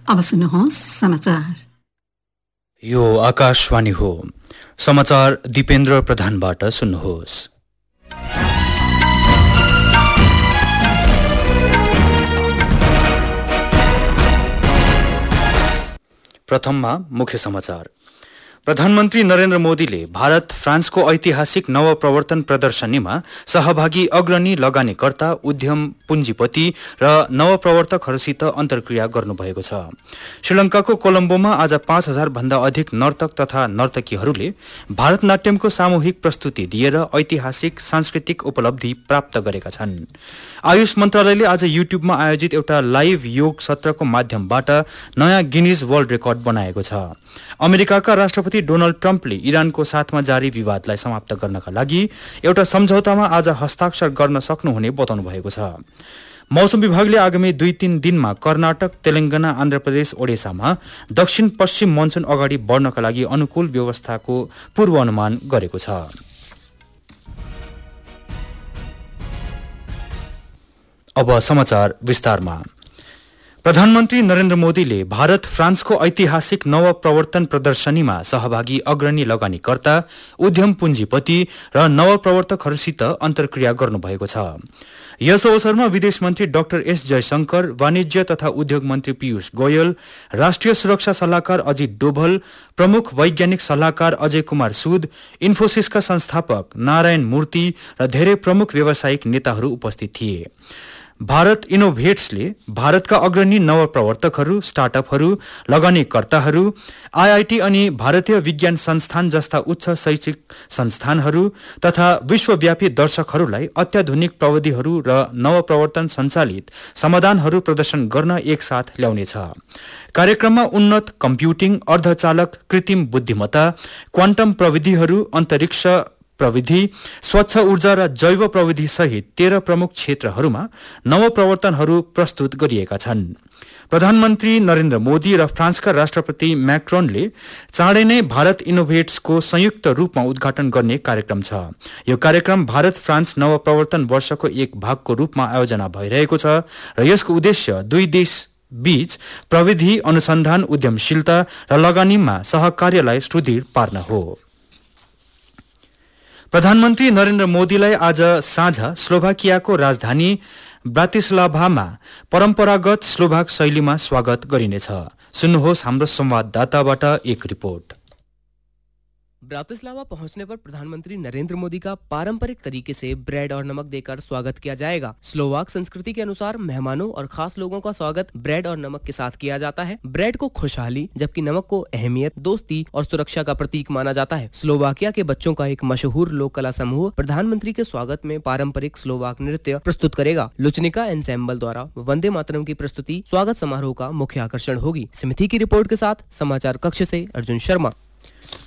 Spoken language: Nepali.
अब सुन्नुहोस् समाचार। यो आकाशवाणी हो। समाचार दीपेन्द्र प्रधानबाट सुन्नुहोस्। प्रथममा मुख्य समाचार। प्रधानमन्त्री नरेन्द्र मोदीले भारत फ्रान्सको ऐतिहासिक नवप्रवर्तन प्रदर्शनीमा सहभागी अग्रणी लगानीकर्ता, उद्यम पुँजीपति र नवप्रवर्तकहरूसित अन्तर्क्रिया गर्नुभएको छ। श्रीलङ्काको कोलम्बोमा आज 5000 भन्दा अधिक नर्तक तथा नर्तकीहरूले भारतनाट्यमको सामूहिक प्रस्तुति दिएर ऐतिहासिक सांस्कृतिक उपलब्धि प्राप्त गरेका छन्। आयुष मन्त्रालयले आज युट्युबमा आयोजित एउटा लाइभ योग सत्रको माध्यमबाट नयाँ गिनिज वर्ल्ड रेकर्ड बनाएको छ। अमेरिकाका राष्ट्रपति डोनाल्ड ट्रम्पले इरानको साथमा जारी विवादलाई समाप्त गर्नका लागि एउटा सम्झौतामा आज हस्ताक्षर गर्न सक्नुहुने बताउनु भएको छ। मौसम विभागले आगामी 2-3 दिनमा कर्नाटक, तेलंगाना, आन्ध्र प्रदेश, ओडिसामा दक्षिण पश्चिम मनसुन अगाडि बढ्नका लागि अनुकूल व्यवस्थाको पूर्वानुमान गरेको छ। अब समाचार विस्तारमा। प्रधानमन्त्री नरेन्द्र मोदीले भारत फ्रान्सको ऐतिहासिक नवप्रवर्तन प्रदर्शनीमा सहभागी अग्रणी लगानीकर्ता, उद्यम पुँजीपति र नवप्रवर्तकहरूसित अन्तर्क्रिया गर्नुभएको छ। यस अवसरमा विदेश मन्त्री डाक्टर एस जयशंकर, वाणिज्य तथा उद्योग मन्त्री पीयूष गोयल, राष्ट्रिय सुरक्षा सल्लाहकार अजित डोभल, प्रमुख वैज्ञानिक सल्लाहकार अजय कुमार सुद, इन्फोसिसका संस्थापक नारायण मूर्ति र धेरै प्रमुख व्यावसायिक नेताहरू उपस्थित थिए। भारत इनोभेट्सले भारतका अग्रणी नवप्रवर्तकहरू, स्टार्टअपहरू, लगानीकर्ताहरू, आईआईटी अनि भारतीय विज्ञान संस्थान जस्ता उच्च शैक्षिक संस्थानहरू तथा विश्वव्यापी दर्शकहरूलाई अत्याधुनिक प्रविधिहरू र नवप्रवर्तन सञ्चालित समाधानहरू प्रदर्शन गर्न एकसाथ ल्याउनेछ। कार्यक्रममा उन्नत कम्प्युटिङ, अर्धचालक, कृत्रिम बुद्धिमत्ता, क्वान्टम प्रविधिहरू, अन्तरिक्ष प्रविधि, स्वच्छ ऊर्जा र जैव प्रविधि सहित 13 प्रमुख क्षेत्रहरूमा नवप्रवर्तनहरू प्रस्तुत गरिएका छन्। प्रधानमन्त्री नरेन्द्र मोदी र फ्रान्सका राष्ट्रपति मैक्रोनले चाँडै नै भारत इनोभेट्सको संयुक्त रूपमा उद्घाटन गर्ने कार्यक्रम छ। यो कार्यक्रम भारत फ्रान्स नवप्रवर्तन वर्षको एक भागको रूपमा आयोजना भइरहेको छ र यसको उद्देश्य दुई देश बीच प्रविधि, अनुसन्धान, उद्यमशीलता र लगानीमा सहकार्यलाई सुदृढ पार्न हो। प्रधानमन्त्री नरेन्द्र मोदीलाई आज साँझ स्लोभाकियाको राजधानी ब्रातिस्लाभामा परम्परागत स्लोभाक शैलीमा स्वागत गरिनेछ। सुन्नुहोस् हाम्रो संवाददाताबाट एक रिपोर्ट। ब्रातिस्लावा पहुंचने पर प्रधानमंत्री नरेंद्र मोदी का पारंपरिक तरीके से ब्रेड और नमक देकर स्वागत किया जाएगा। स्लोवाक संस्कृति के अनुसार मेहमानों और खास लोगों का स्वागत ब्रेड और नमक के साथ किया जाता है। ब्रेड को खुशहाली जबकि नमक को अहमियत, दोस्ती और सुरक्षा का प्रतीक माना जाता है। स्लोवाकिया के बच्चों का एक मशहूर लोक कला समूह प्रधानमंत्री के स्वागत में पारंपरिक स्लोवाक नृत्य प्रस्तुत करेगा। लुचनिका एंसेम्बल द्वारा वंदे मातरम की प्रस्तुति स्वागत समारोह का मुख्य आकर्षण होगी। समिति की रिपोर्ट के साथ समाचार कक्ष से अर्जुन शर्मा।